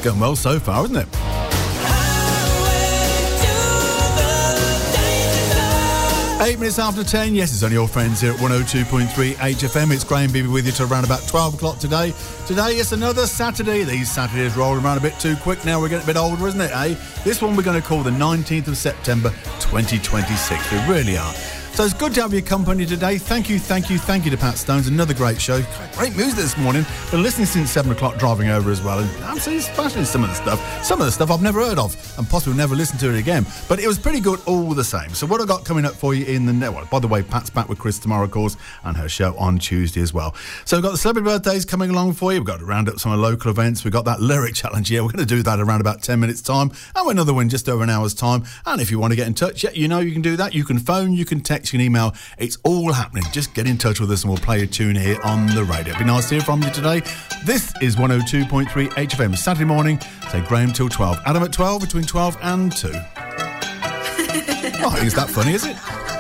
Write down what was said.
going well so far, isn't it? 8 minutes after 10, yes, it's only your friends here at 102.3 HFM. It's Graham Beebe with you till around about 12 o'clock today. Today, it's another Saturday. These Saturdays rolling around a bit too quick now. We're getting a bit older, isn't it, eh? This one we're going to call the 19th of September 2026. We really are. So it's good to have your company today. Thank you to Pat Stones. Another great show. Great music this morning. Been listening since 7 o'clock driving over as well. And absolutely smashing some of the stuff. Some of the stuff I've never heard of and possibly never listen to it again. But it was pretty good all the same. So what I got coming up for you in the network. By the way, Pat's back with Chris tomorrow, of course, and her show on Tuesday as well. So we've got the celebrity birthdays coming along for you. We've got to round up some of the local events. We've got that lyric challenge here. We're going to do that around about 10 minutes time. And another one just over an hour's time. And if you want to get in touch, yeah, you know you can do that. You can phone, you can text, you can email. It's all happening. Just get in touch with us and we'll play a tune here on the radio. It'd be nice to hear from you today. This is 102.3 HFM. Saturday morning, say Graham till 12. Adam at 12, between 12 and 2. Oh, I think it's that funny, is it?